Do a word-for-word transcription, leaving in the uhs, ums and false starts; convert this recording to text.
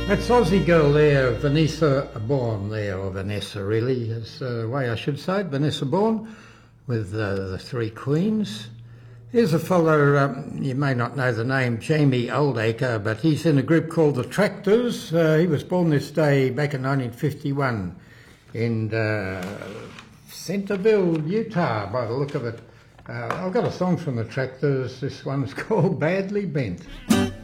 That's Aussie girl there, Vanessa Bourne there, or Vanessa really, is the way I should say it, Vanessa Bourne, with uh, the Three Queens. Here's a fellow, um, you may not know the name, Jamie Oldacre, but he's in a group called the Tractors. Uh, he was born this day back in nineteen fifty-one in uh, Centerville, Utah, by the look of it. Uh, I've got a song from the Tractors. This one's called Badly Bent.